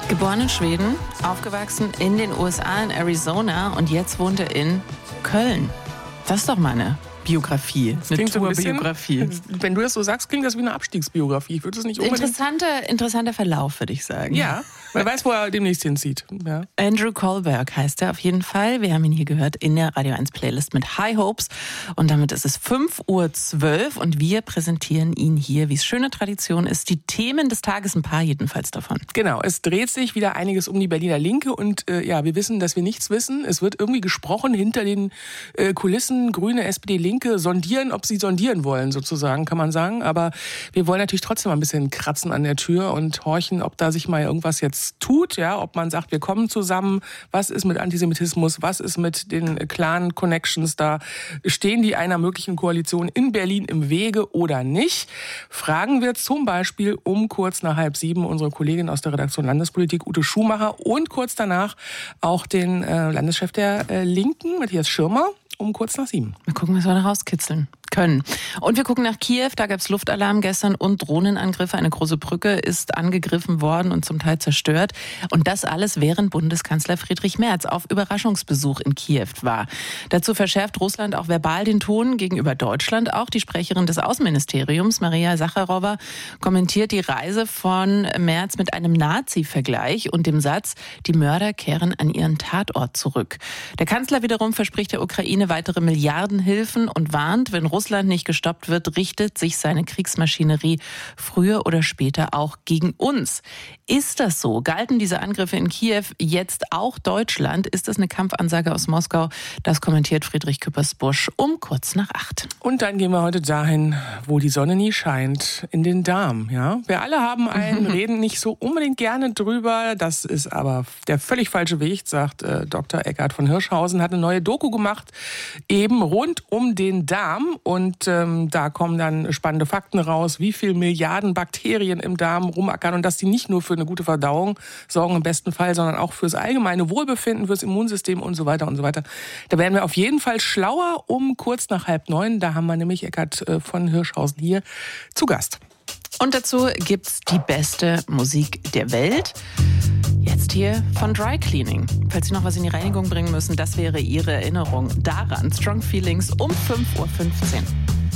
Geboren in Schweden, aufgewachsen in den USA, in Arizona und jetzt wohnt er in Köln. Das ist doch meine Biografie, eine Tourbiografie. Wenn du das so sagst, klingt das wie eine Abstiegsbiografie. Ich würde es nicht unbedingt... Interessanter Verlauf, würde ich sagen. Ja, wer weiß, wo er demnächst hinzieht. Ja. Andrew Kohlberg heißt er auf jeden Fall. Wir haben ihn hier gehört in der Radio 1 Playlist mit High Hopes. Und damit ist es 5:12 Uhr und wir präsentieren ihn hier, wie es schöne Tradition ist, die Themen des Tages, ein paar jedenfalls davon. Genau, es dreht sich wieder einiges um die Berliner Linke und wir wissen, dass wir nichts wissen. Es wird irgendwie gesprochen hinter den Kulissen, Grüne, SPD, Linke sondieren, ob sie sondieren wollen, sozusagen, kann man sagen. Aber wir wollen natürlich trotzdem mal ein bisschen kratzen an der Tür und horchen, ob da sich mal irgendwas jetzt tut, ja, ob man sagt, wir kommen zusammen, was ist mit Antisemitismus, was ist mit den Clan-Connections da, stehen die einer möglichen Koalition in Berlin im Wege oder nicht? Fragen wir zum Beispiel um kurz nach 6:30 unsere Kollegin aus der Redaktion Landespolitik, Ute Schumacher, und kurz danach auch den Landeschef der Linken, Matthias Schirmer, um kurz nach 7. Mal gucken, was wir da rauskitzeln können. Und wir gucken nach Kiew, da gab es Luftalarm gestern und Drohnenangriffe. Eine große Brücke ist angegriffen worden und zum Teil zerstört. Und das alles, während Bundeskanzler Friedrich Merz auf Überraschungsbesuch in Kiew war. Dazu verschärft Russland auch verbal den Ton gegenüber Deutschland. Auch die Sprecherin des Außenministeriums, Maria Sacharowa, kommentiert die Reise von Merz mit einem Nazi-Vergleich und dem Satz, die Mörder kehren an ihren Tatort zurück. Der Kanzler wiederum verspricht der Ukraine weitere Milliardenhilfen und warnt, wenn Russland nicht gestoppt wird, richtet sich seine Kriegsmaschinerie früher oder später auch gegen uns. Ist das so? Galten diese Angriffe in Kiew jetzt auch Deutschland? Ist das eine Kampfansage aus Moskau? Das kommentiert Friedrich Küppersbusch um kurz nach 8. Und dann gehen wir heute dahin, wo die Sonne nie scheint, in den Darm. Ja? Wir alle haben einen, reden nicht so unbedingt gerne drüber. Das ist aber der völlig falsche Weg, sagt Dr. Eckhard von Hirschhausen, hat eine neue Doku gemacht, eben rund um den Darm. Und da kommen dann spannende Fakten raus, wie viel Milliarden Bakterien im Darm rumackern und dass die nicht nur für eine gute Verdauung sorgen im besten Fall, sondern auch fürs allgemeine Wohlbefinden, fürs Immunsystem und so weiter und so weiter. Da werden wir auf jeden Fall schlauer um kurz nach 8:30. Da haben wir nämlich Eckhard von Hirschhausen hier zu Gast. Und dazu gibt's die beste Musik der Welt. Jetzt hier von Dry Cleaning. Falls Sie noch was in die Reinigung bringen müssen, das wäre Ihre Erinnerung daran. Strong Feelings um 5:15 Uhr.